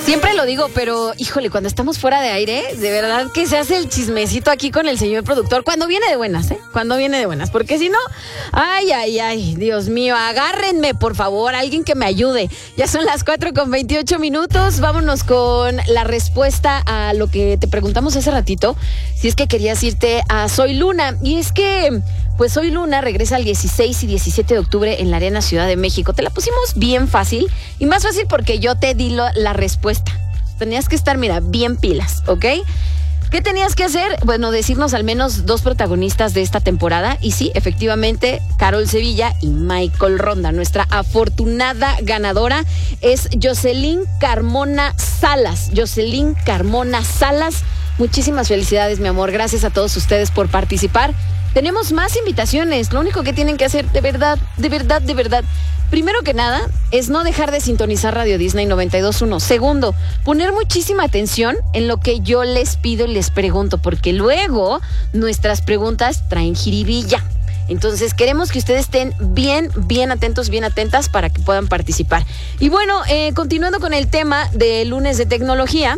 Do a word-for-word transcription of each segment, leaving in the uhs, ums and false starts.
Siempre lo digo, pero híjole, cuando estamos fuera de aire, de verdad que se hace el chismecito aquí con el señor productor. Cuando viene de buenas, ¿eh? Cuando viene de buenas. Porque si no, ay, ay, ay, Dios mío, agárrenme, por favor, alguien que me ayude. Ya son las cuatro con veintiocho minutos. Vámonos con la respuesta a lo que te preguntamos hace ratito. Si es que querías irte a Soy Luna. Y es que, pues Soy Luna regresa el dieciséis y diecisiete de octubre en la Arena Ciudad de México. Te la pusimos bien fácil. Y más fácil porque yo te di lo, la respuesta. Tenías que estar, mira, bien pilas, ¿ok? ¿Qué tenías que hacer? Bueno, decirnos al menos dos protagonistas de esta temporada. Y sí, efectivamente, Carol Sevilla y Michael Ronda. Nuestra afortunada ganadora es Jocelyn Carmona Salas. Jocelyn Carmona Salas. Muchísimas felicidades, mi amor. Gracias a todos ustedes por participar. Tenemos más invitaciones. Lo único que tienen que hacer, de verdad, de verdad, de verdad, primero que nada, es no dejar de sintonizar Radio Disney noventa y dos punto uno. Segundo, poner muchísima atención en lo que yo les pido y les pregunto, porque luego nuestras preguntas traen jiribilla. Entonces queremos que ustedes estén bien, bien atentos, bien atentas para que puedan participar. Y bueno, eh, continuando con el tema de lunes de tecnología,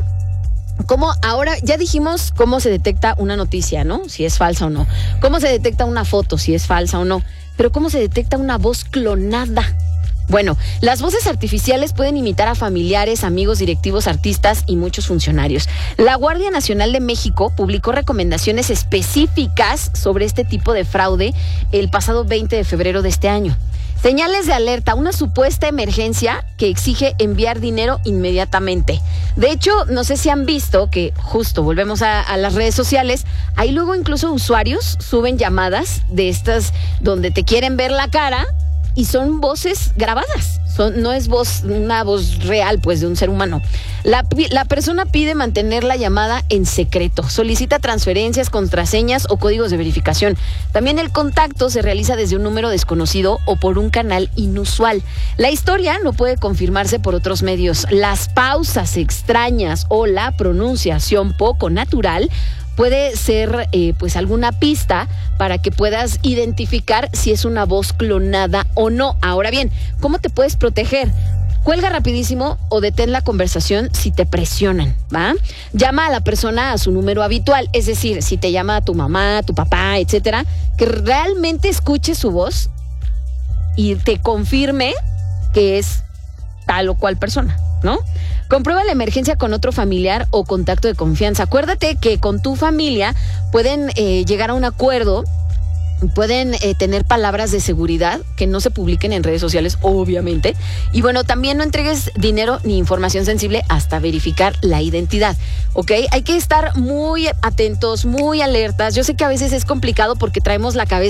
como ahora ya dijimos cómo se detecta una noticia, ¿no? Si es falsa o no. Cómo se detecta una foto, si es falsa o no. Pero cómo se detecta una voz clonada. Bueno, las voces artificiales pueden imitar a familiares, amigos, directivos, artistas y muchos funcionarios. La Guardia Nacional de México publicó recomendaciones específicas sobre este tipo de fraude el pasado veinte de febrero de este año. Señales de alerta, una supuesta emergencia que exige enviar dinero inmediatamente. De hecho, no sé si han visto que justo volvemos a, a las redes sociales, ahí luego incluso usuarios suben llamadas de estas donde te quieren ver la cara y son voces grabadas. Son, no es voz, una voz real, pues, de un ser humano. La, la persona pide mantener la llamada en secreto. Solicita transferencias, contraseñas o códigos de verificación. También el contacto se realiza desde un número desconocido o por un canal inusual. La historia no puede confirmarse por otros medios. Las pausas extrañas o la pronunciación poco natural puede ser eh, pues alguna pista para que puedas identificar si es una voz clonada o no. Ahora bien, ¿cómo te puedes proteger? Cuelga rapidísimo o detén la conversación si te presionan, ¿va? Llama a la persona a su número habitual, es decir, si te llama a tu mamá, tu papá, etcétera, que realmente escuche su voz y te confirme que es tal o cual persona, ¿no? Comprueba la emergencia con otro familiar o contacto de confianza. Acuérdate que con tu familia pueden eh, llegar a un acuerdo, pueden eh, tener palabras de seguridad que no se publiquen en redes sociales, obviamente. Y bueno, también no entregues dinero ni información sensible hasta verificar la identidad, ¿ok? Hay que estar muy atentos, muy alertas. Yo sé que a veces es complicado porque traemos la cabeza